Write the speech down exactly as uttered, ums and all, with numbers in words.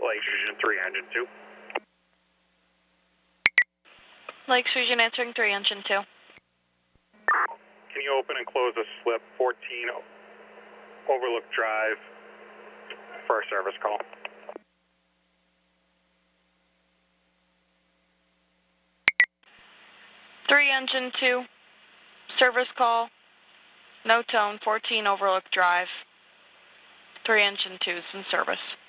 Lake Fusion three, engine two. Lake Fusion answering three, engine two. Can you open and close the slip fourteen Overlook Drive for a service call? three, engine two. Service call. No tone, fourteen Overlook Drive. three, engine two is in service.